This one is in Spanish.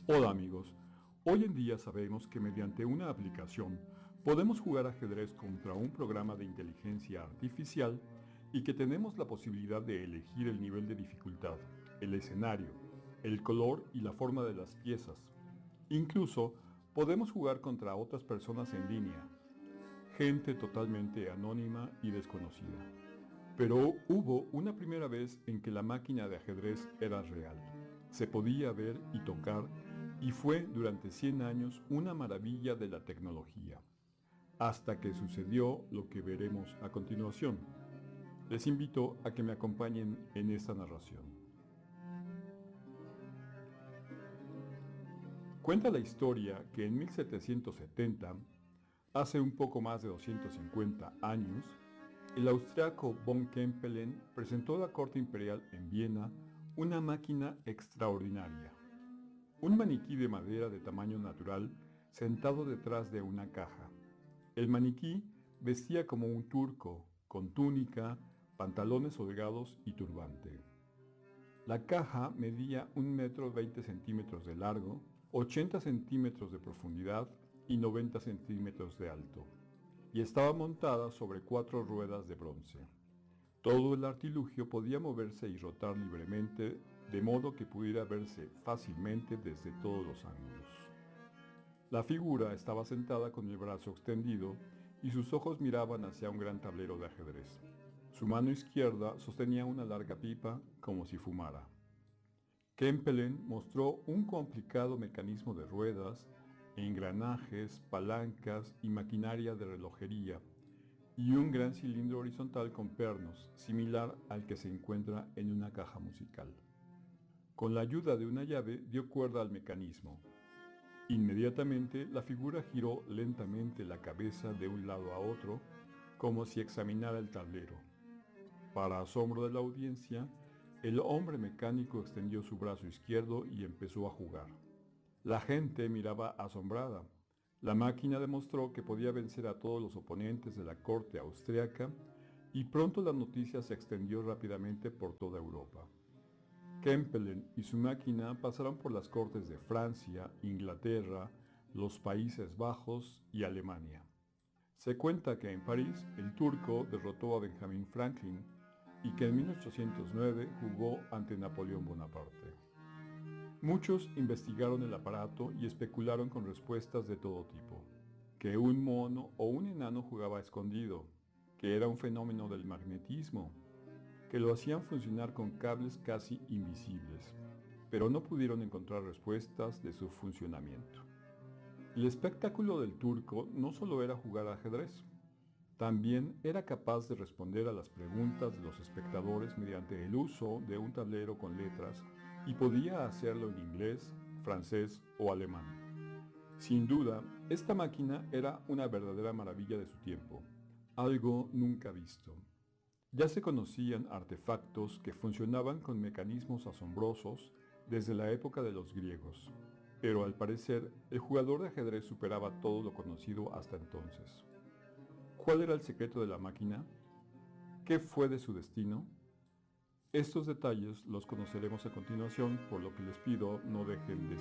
Hola amigos, hoy en día sabemos que mediante una aplicación podemos jugar ajedrez contra un programa de inteligencia artificial y que tenemos la posibilidad de elegir el nivel de dificultad, el escenario, el color y la forma de las piezas. Incluso podemos jugar contra otras personas en línea, gente totalmente anónima y desconocida. Pero hubo una primera vez en que la máquina de ajedrez era real. Se podía ver y tocar y fue durante 100 años una maravilla de la tecnología, hasta que sucedió lo que veremos a continuación. Les invito a que me acompañen en esta narración. Cuenta la historia que en 1770, hace un poco más de 250 años, el austriaco von Kempelen presentó a la corte imperial en Viena una máquina extraordinaria. Un maniquí de madera de tamaño natural sentado detrás de una caja. El maniquí vestía como un turco, con túnica, pantalones holgados y turbante. La caja medía 1,20 m de largo, 80 centímetros de profundidad y 90 centímetros de alto, y estaba montada sobre 4 ruedas de bronce. Todo el artilugio podía moverse y rotar libremente, de modo que pudiera verse fácilmente desde todos los ángulos. La figura estaba sentada con el brazo extendido y sus ojos miraban hacia un gran tablero de ajedrez. Su mano izquierda sostenía una larga pipa como si fumara. Kempelen mostró un complicado mecanismo de ruedas, engranajes, palancas y maquinaria de relojería, y un gran cilindro horizontal con pernos, similar al que se encuentra en una caja musical. Con la ayuda de una llave dio cuerda al mecanismo. Inmediatamente la figura giró lentamente la cabeza de un lado a otro, como si examinara el tablero. Para asombro de la audiencia, el hombre mecánico extendió su brazo izquierdo y empezó a jugar. La gente miraba asombrada. La máquina demostró que podía vencer a todos los oponentes de la corte austriaca y pronto la noticia se extendió rápidamente por toda Europa. Kempelen y su máquina pasaron por las cortes de Francia, Inglaterra, los Países Bajos y Alemania. Se cuenta que en París el turco derrotó a Benjamin Franklin y que en 1809 jugó ante Napoleón Bonaparte. Muchos investigaron el aparato y especularon con respuestas de todo tipo. Que un mono o un enano jugaba escondido, que era un fenómeno del magnetismo, que lo hacían funcionar con cables casi invisibles, pero no pudieron encontrar respuestas de su funcionamiento. El espectáculo del turco no solo era jugar ajedrez, también era capaz de responder a las preguntas de los espectadores mediante el uso de un tablero con letras y podía hacerlo en inglés, francés o alemán. Sin duda, esta máquina era una verdadera maravilla de su tiempo, algo nunca visto. Ya se conocían artefactos que funcionaban con mecanismos asombrosos desde la época de los griegos, pero al parecer el jugador de ajedrez superaba todo lo conocido hasta entonces. ¿Cuál era el secreto de la máquina? ¿Qué fue de su destino? Estos detalles los conoceremos a continuación, por lo que les pido no dejen de